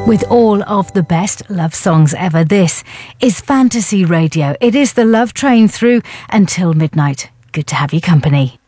With all of the best love songs ever, this is Fantasy Radio. It is the Love Train through until midnight. Good to have you company.